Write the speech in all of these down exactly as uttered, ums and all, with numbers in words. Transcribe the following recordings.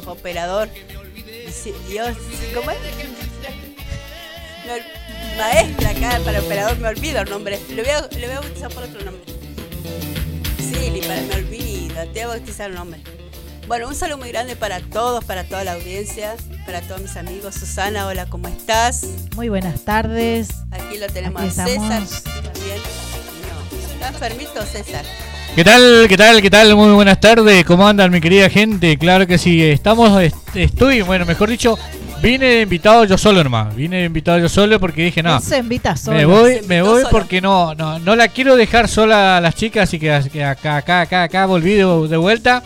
operador. Dios, ¿cómo es? No, maestra acá para operador, me olvido el nombre. Le voy a, le voy a bautizar por otro nombre. Sí, para me olvido, te voy a bautizar el nombre. Bueno, un saludo muy grande para todos, para toda la audiencia, para todos mis amigos. Susana, hola, ¿cómo estás? Muy buenas tardes. Aquí lo tenemos Aquí a César estamos. también. No, ¿está enfermito César? ¿Qué tal? ¿Qué tal? ¿Qué tal? Muy buenas tardes. ¿Cómo andan, mi querida gente? Claro que sí. Estamos, est- estoy, bueno, mejor dicho, vine de invitado yo solo nomás. Vine de invitado yo solo porque dije, no, Él se invita solo. me voy, Se me invitó voy solo. porque no, no, no la quiero dejar sola a las chicas, así que, que acá, acá, acá, acá volví de, de vuelta.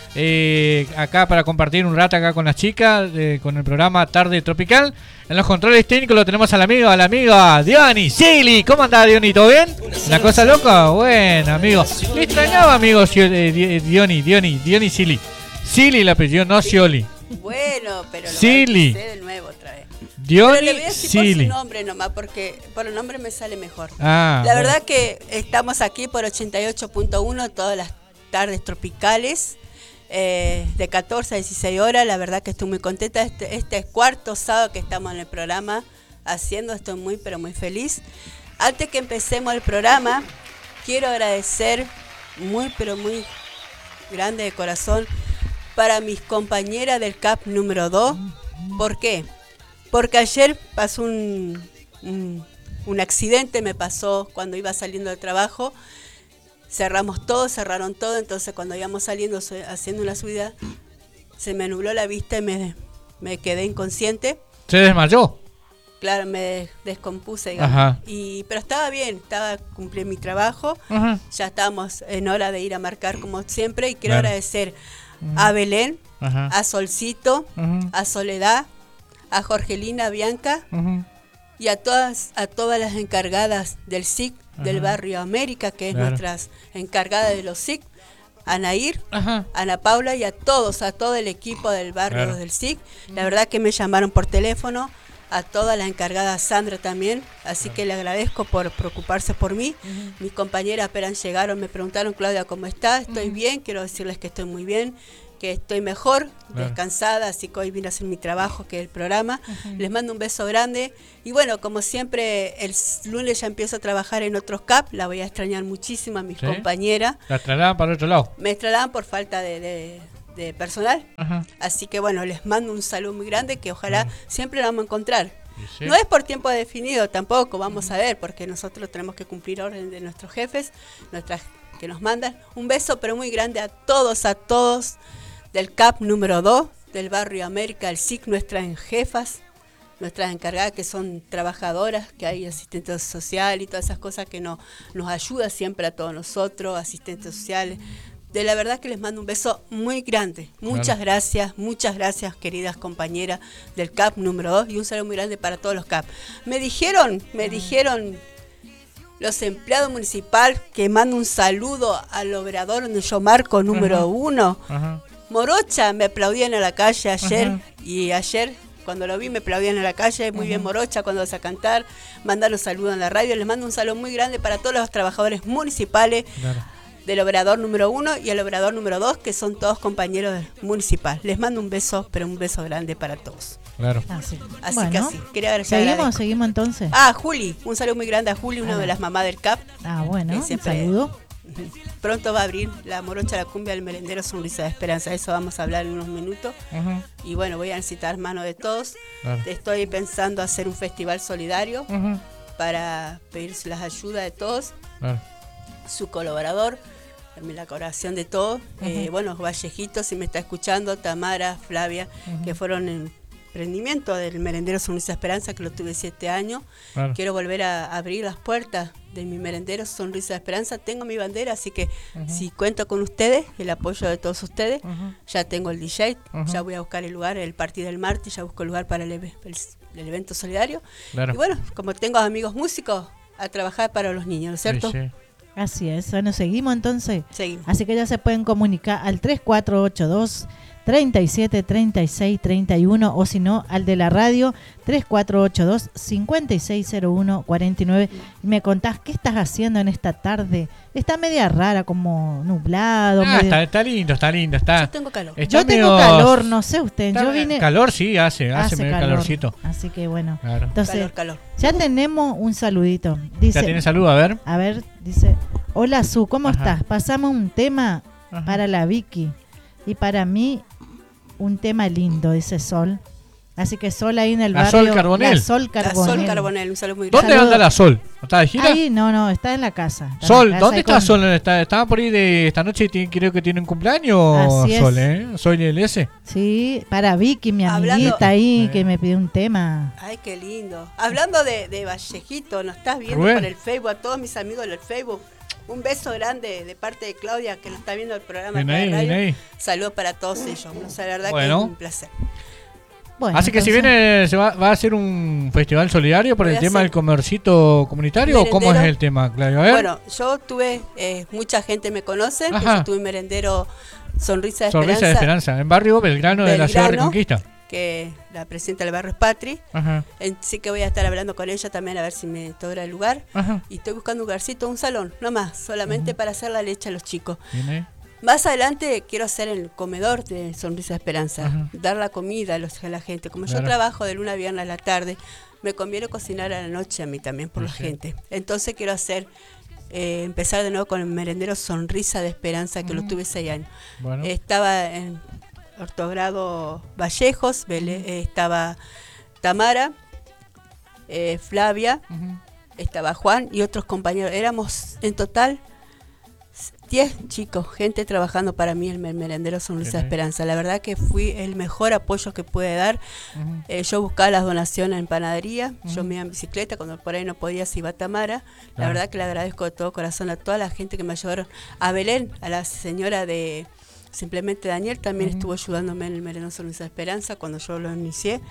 Eh, acá para compartir un rato acá con las chicas, eh, con el programa Tarde Tropical. En los controles técnicos lo tenemos al amigo, a la amiga Diony Silly. ¿Cómo anda, Diony? ¿Todo bien? ¿Una cosa loca? Bueno, amigo. Le extrañaba, amigo, si- eh, Di- Diony, Diony, Diony Silly. Silly el apellido, no Scioli. Bueno, pero lo Silly. bauticé de nuevo otra vez. Pero le Diony voy a decir por su Silly. nombre nomás, porque por el nombre me sale mejor. Ah, La bueno. verdad que estamos aquí por ochenta y ocho punto uno todas las tardes tropicales, eh, de catorce a dieciséis horas. La verdad que estoy muy contenta. Este, este es cuarto sábado que estamos en el programa haciendo. Estoy muy, pero muy feliz. Antes que empecemos el programa, quiero agradecer muy, pero muy grande de corazón para mis compañeras del C A P número dos. ¿Por qué? Porque ayer pasó un, un, un accidente, me pasó cuando iba saliendo del trabajo. Cerramos todo, cerraron todo, entonces cuando íbamos saliendo, su- haciendo una subida, se me nubló la vista y me, me quedé inconsciente. ¿Se desmayó? Claro, me descompuse, digamos. Ajá. Y, pero estaba bien, estaba cumplí mi trabajo. Ajá. Ya estábamos en hora de ir a marcar como siempre y quiero Claro. agradecer a Belén, Ajá. a Solcito, Ajá. a Soledad, a Jorgelina, a Bianca Ajá. y a todas a todas las encargadas del S I C del Ajá. barrio América, que es Claro. nuestras encargadas de los S I C, a Nair, Ajá. a Ana Paula y a todos, a todo el equipo del barrio Claro. del S I C. La verdad que me llamaron por teléfono, a todas las encargadas, Sandra también, así que le agradezco por preocuparse por mí. Mis compañeras apenas llegaron, me preguntaron, Claudia, ¿cómo estás? Estoy bien, quiero decirles que estoy muy bien, que estoy mejor, Claro. descansada, así que hoy vine a hacer mi trabajo, que es el programa. Les mando un beso grande. Y bueno, como siempre, el s- lunes ya empiezo a trabajar en otros C A P, la voy a extrañar muchísimo a mis ¿Sí? compañeras. La trasladan para otro lado. Me extradan por falta de, de- de personal. Ajá. Así que bueno, les mando un saludo muy grande que ojalá Claro. siempre la vamos a encontrar. Y sí. No es por tiempo definido tampoco, vamos a ver, porque nosotros tenemos que cumplir orden de nuestros jefes, nuestras que nos mandan. Un beso, pero muy grande a todos, a todos del C A P número dos, del barrio América, el S I C, nuestras jefas, nuestras encargadas que son trabajadoras, que hay asistentes sociales y todas esas cosas que nos, nos ayuda siempre a todos nosotros, asistentes sociales. De la verdad que les mando un beso muy grande. Muchas Claro. gracias, muchas gracias, queridas compañeras del C A P número dos, y un saludo muy grande para todos los C A P. Me dijeron, me dijeron los empleados municipales que mando un saludo al obrador donde yo marco número Ajá. uno. Ajá. Morocha, me aplaudían en la calle ayer, Ajá. y ayer cuando lo vi me aplaudían en la calle. Muy bien, Morocha, cuando vas a cantar, mandaron saludos en la radio. Les mando un saludo muy grande para todos los trabajadores municipales Claro. del obrador número uno y el obrador número dos, que son todos compañeros del municipal. Les mando un beso, pero un beso grande para todos. Claro. Ah, sí. Así Bueno, que así, quería agradecer. seguimos, seguimos entonces. Ah, Juli, un saludo muy grande a Juli, una Ah. de las mamás del C A P. Ah, bueno, que un siempre- saludo. Pronto va a abrir la Morocha, la cumbia del merendero Sonrisa de Esperanza. Eso vamos a hablar en unos minutos. Ajá. Y bueno, voy a necesitar mano de todos. Claro. Estoy pensando hacer un festival solidario Ajá. para pedir las ayudas de todos, Claro. su colaborador, también la colaboración de todos. Eh, bueno, Vallejito, si me está escuchando, Tamara, Flavia, que fueron en emprendimiento del merendero Sonrisa Esperanza, que lo tuve siete años. Claro. Quiero volver a abrir las puertas de mi merendero Sonrisa Esperanza. Tengo mi bandera, así que si cuento con ustedes, el apoyo de todos ustedes, Ajá. ya tengo el D J, Ajá. ya voy a buscar el lugar, el partido del martes, ya busco el lugar para el, eve- el- el evento solidario. Claro. Y bueno, como tengo amigos músicos, a trabajar para los niños, ¿no es cierto? Sí, sí. Así es. Bueno, seguimos entonces. Seguimos. Así que ya se pueden comunicar al tres cuatro ocho dos, treinta y siete, treinta y seis, treinta y uno, o si no, al de la radio tres cuatro ocho dos, cinco seis cero uno, cuatro nueve. Y me contás qué estás haciendo en esta tarde. Está media rara, como nublado. Ah, medio... está, está lindo, está lindo. Está, Yo tengo calor. está Yo tengo medio- calor, no sé usted. está- Yo vine... Calor sí, hace, hace, hace medio calor, calorcito. así que bueno. Claro. Entonces, Calor, calor. ya tenemos un saludito. Ya Dice, tiene salud, a ver. a ver, dice, hola Su, ¿cómo Ajá. estás? Pasamos un tema Ajá. para la Vicky y para mí un tema lindo, dice Sol. Así que Sol ahí en el La barrio. Sol Carbonell. La Sol La Carbonell. Sol Carbonell, un saludo muy ¿Dónde grande. Saludo. anda la Sol? ¿Está de gira? Ahí, no, no, está en la casa. Está en Sol, la casa ¿dónde ahí está con- Sol? ¿Está, ¿Estaba por ahí de esta noche y tiene- creo que tiene un cumpleaños? Así es. Sol, ¿eh? Soy el S. Sí, para Vicky, mi Hablando- amiguita ahí, Eh. que me pidió un tema. Ay, qué lindo. Hablando de, de Vallejito, nos estás viendo Rubén. por el Facebook, a todos mis amigos del Facebook. Un beso grande de parte de Claudia, que nos está viendo el programa. Ven acá de ahí, radio. ven ahí. Saludos para todos ellos. O sea, la verdad Bueno. que es un placer. Bueno, Así que si entonces- viene, ¿se va, va a hacer un festival solidario por Voy el a tema hacer del comercito comunitario o cómo es merendero. el tema, Claudio? A ver, Bueno, yo tuve, eh, mucha gente me conoce, que Ajá. yo tuve merendero Sonrisa de Sonrisa de Esperanza, Esperanza, en barrio Belgrano de la ciudad de Belgrano. Reconquista. que la presidenta del barrio es Patri. Ajá, Eh, Sí que voy a estar hablando con ella también a ver si me toca el lugar. ajá. Y estoy buscando un lugarcito, un salón, no más, solamente para hacer la leche a los chicos. Viene. Más adelante quiero hacer el comedor de Sonrisa de Esperanza, Ajá. dar la comida a, los, a la gente. Como Claro. yo trabajo de lunes a viernes a la tarde, me conviene cocinar a la noche a mí también por Sí, la sí. gente. Entonces quiero hacer, eh, empezar de nuevo con el merendero Sonrisa de Esperanza, que lo tuve seis años. Bueno, Estaba en ortogrado Vallejos, Bele- eh, estaba Tamara, eh, Flavia, ujú. estaba Juan y otros compañeros. Éramos en total diez chicos, gente trabajando para mí en el merendero Sonrisa Ok. Esperanza. La verdad que fui el mejor apoyo que pude dar. Ujú. Eh, yo buscaba las donaciones en panadería, yo Ujú. me iba en bicicleta, cuando por ahí no podía se iba a Tamara. La Claro. verdad que le agradezco de todo corazón a toda la gente que me ayudaron. A Belén, a la señora de Simplemente Daniel, también Ujú. estuvo ayudándome en el merendero Sonrisa Esperanza cuando yo lo inicié.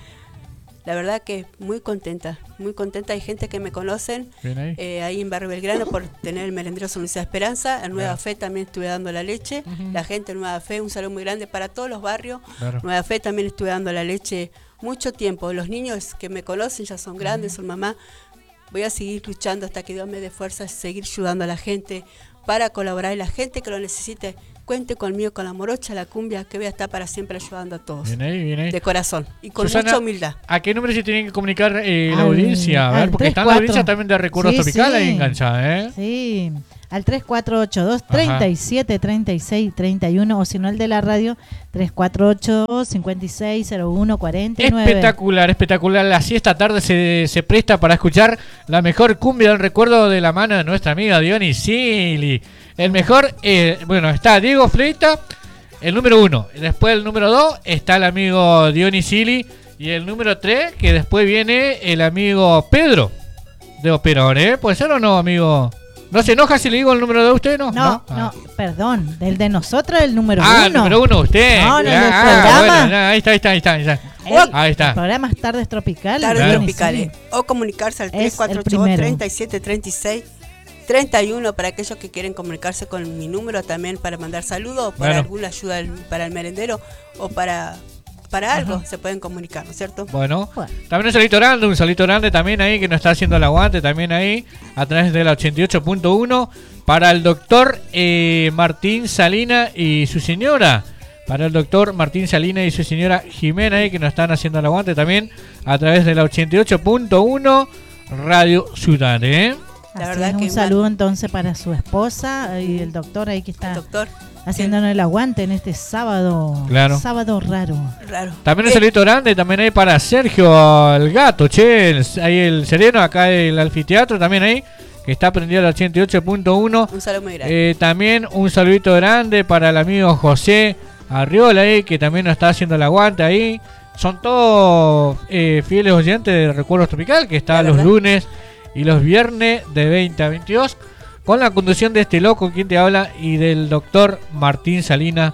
La verdad que muy contenta, muy contenta. Hay gente que me conocen Viene ahí. eh, ahí en Barrio Belgrano por tener el merendero Sonrisa Esperanza. En Nueva Claro. Fe también estuve dando la leche. Ujú. La gente de Nueva Fe, un saludo muy grande para todos los barrios. Claro. Nueva Fe también estuve dando la leche mucho tiempo. Los niños que me conocen ya son grandes, son mamá. Voy a seguir luchando hasta que Dios me dé fuerza, seguir ayudando a la gente para colaborar. Y la gente que lo necesite, cuente conmigo, con la morocha, la cumbia, que voy a estar para siempre ayudando a todos. Viene ahí, viene ahí. De corazón y con Susana, mucha humildad. ¿A qué número se tienen que comunicar eh, la Al- audiencia? A ver, al porque tres, está la cuatro. audiencia también de Recuerdos Sí, Tropicales sí. ahí enganchada, ¿eh? Sí, al tres cuatro ocho dos, treinta y siete, treinta y seis, treinta y uno, o si no el de la radio, tres cuatro ocho dos, cinco seis cero uno, cuatro nueve. Espectacular, espectacular. Así esta tarde se, se presta para escuchar la mejor cumbia del recuerdo de la mano de nuestra amiga Diony Silly. El mejor, eh, bueno, está Diego Fleita, el número uno. Después el número dos está el amigo Diony Silly. Y el número tres, que después viene el amigo Pedro de Operón, ¿eh? ¿Puede ser o no, amigo? ¿No se enoja si le digo el número de usted, no? No, Ah. no, perdón, del de nosotros el número Ah, uno. el número uno, usted. No, no, el Ah, del ah, programa. bueno, ya, ahí está, ahí está, ahí está. Ahí está. El- Ahí está. El programa es Tardes Tropicales. Tardes Claro. tropicales. O comunicarse al Es tres cuatro el ocho dos, primero. treinta y siete, treinta y seis, treinta y uno para aquellos que quieren comunicarse con mi número también para mandar saludos o para Bueno. alguna ayuda del- para el merendero o para, para algo Ajá. se pueden comunicar, ¿no es cierto? Bueno, Bueno. también un salito grande, un salito grande también ahí que nos está haciendo el aguante también ahí a través de la ochenta y ocho punto uno para el doctor eh, Martín Salina y su señora. Para el doctor Martín Salina y su señora Jimena ahí que nos están haciendo el aguante también a través de la ochenta y ocho punto uno Radio Ciudad, ¿eh? La Así verdad es, que un saludo entonces para su esposa y el doctor ahí que está Doctor, haciéndonos el aguante en este sábado. Claro. Sábado raro. raro. También un Eh, saludito grande también ahí para Sergio el gato, che, el- ahí el sereno, acá el anfiteatro también ahí, que está prendido al ochenta y ocho punto uno. Un saludo muy grande. Eh, también un saludito grande para el amigo José Arriola ahí, que también nos está haciendo el aguante ahí. Son todos eh, fieles oyentes de Recuerdos Tropical, que está La los verdad. lunes y los viernes de veinte a veintidós, con la conducción de este loco, quien te habla, y del doctor Martín Salina,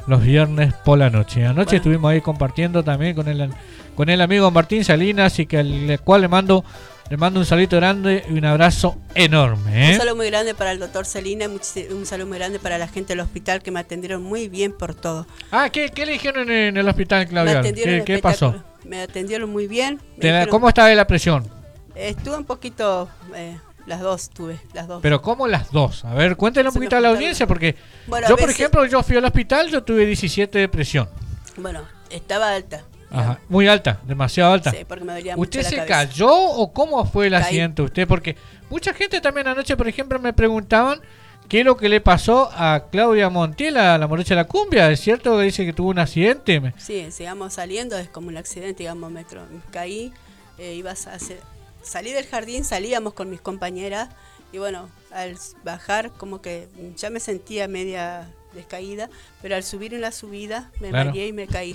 los viernes por la noche. Anoche Bueno. estuvimos ahí compartiendo también con el, con el amigo Martín Salinas, y que al cual le mando le mando un saludito grande y un abrazo enorme. ¿eh? Un saludo muy grande para el doctor Celina, un saludo muy grande para la gente del hospital que me atendieron muy bien por todo. Ah, ¿qué, qué le dijeron en el hospital, Claudia? Me ¿Qué, qué pasó? Me atendieron muy bien. Me Te la- dijeron- ¿Cómo estaba la presión? Estuve un poquito, eh, las dos tuve, las dos. Pero ¿cómo las dos? A ver, cuéntenle un Se me poquito a la juntaron. audiencia, porque Bueno, a yo, por veces- ejemplo, yo fui al hospital, yo tuve diecisiete de presión. Bueno, estaba alta. Ajá, muy alta, demasiado alta. Sí, porque me dolía ¿Usted mucho la se cabeza. cayó o cómo fue el Caí. accidente usted? Porque mucha gente también anoche, por ejemplo, me preguntaban qué es lo que le pasó a Claudia Montiel, a la morocha de la cumbia. ¿Es cierto que dice que tuvo un accidente? Me- Sí, sigamos saliendo, es como un accidente, digamos, me, tro- me caí, eh, ibas a hacer, salí del jardín, salíamos con mis compañeras y bueno, al bajar como que ya me sentía media descaída, pero al subir en la subida me Claro. mareé y me caí.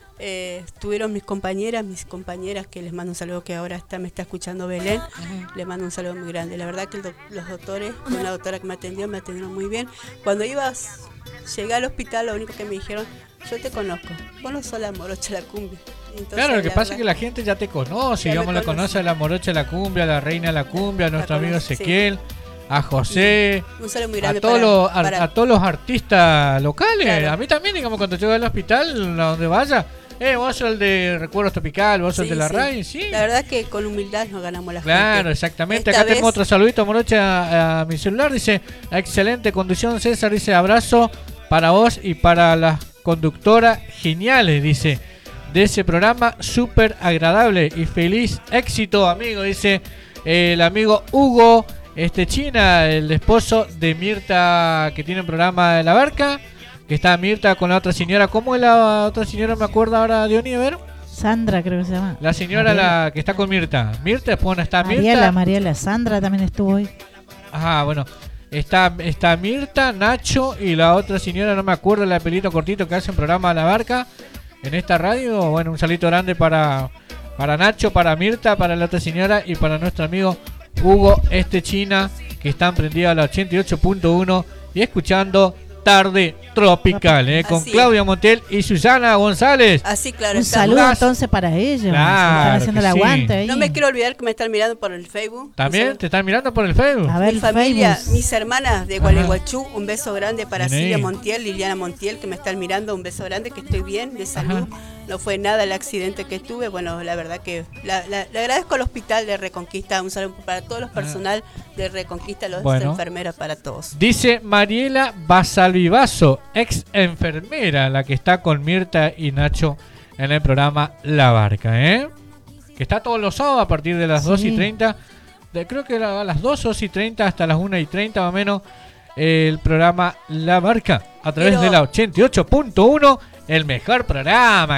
Eh, estuvieron mis compañeras, mis compañeras que les mando un saludo, que ahora está, me está escuchando Belén, les mando un saludo muy grande. La verdad que el doc- los doctores, una doctora que me atendió, me atendieron muy bien. Cuando ibas, llegué al hospital, lo único que me dijeron, yo te conozco, vos no sos la morocha de la cumbia. Entonces, Claro, lo que la pasa es verdad- que la gente ya te conoce, Ya me digamos, la conoce. conoce a la morocha de la cumbia, a la reina de la cumbia, a nuestro amigo conoce, sí. Ezequiel, a José, Un saludo muy a grande todos, para, los, a, para- a todos los artistas locales. Claro. A mí también, digamos, cuando llego al hospital, a donde vaya, eh, vos sos el de Recuerdos Tropical, vos sos el sí, de la sí. radio, sí. La verdad que con humildad nos ganamos la Claro, gente. exactamente. Esta Acá tengo vez- otro saludito, Morocha, a, a mi celular. Dice, excelente conducción, César. Dice, abrazo para vos y para las conductoras geniales, dice, de ese programa, súper agradable y feliz éxito, amigo. Dice eh, el amigo Hugo este China, el esposo de Mirta, que tiene un programa de La Barca, que está Mirta con la otra señora. ¿Cómo es la otra señora? Me acuerdo ahora, Diony, a ver. Sandra creo que se llama. La señora Mariela. la que está con Mirta. Mirta, después no está Mariela, Mirta. Mariela. Sandra también estuvo hoy. Ajá, bueno. Está, está Mirta, Nacho y la otra señora, no me acuerdo, la de pelito cortito que hace un programa a La Barca en esta radio. Bueno, un salito grande para, para Nacho, para Mirta, para la otra señora y para nuestro amigo Hugo este China, que están prendidos a la ochenta y ocho punto uno y escuchando Tarde Tropical, eh, con Así. Claudia Montiel y Susana González. Así, claro. Un está. saludo Las- entonces para ella. Claro Están haciendo que el sí. aguante ahí. No me quiero olvidar que me están mirando por el Facebook. También Un te están mirando por el Facebook. A ver, Mi familia, Facebook. mis hermanas de Ajá. Gualeguaychú, un beso grande para Bien ahí. Silvia Montiel, Liliana Montiel, que me están mirando, un beso grande, que estoy bien, de salud. Ajá. No fue nada el accidente que tuve. Bueno, la verdad que la- la- le agradezco al hospital de Reconquista, un saludo para todos los personal de Reconquista, los Bueno. enfermeros, para todos. Dice Mariela Basalvivazo, ex enfermera, la que está con Mirta y Nacho en el programa La Barca, ¿eh? Que está todos los sábados a partir de las Sí. dos y treinta. De, creo que a las dos y treinta hasta las una y treinta más o menos. El programa La Barca a través Pero- de la ochenta y ocho punto uno, el mejor programa.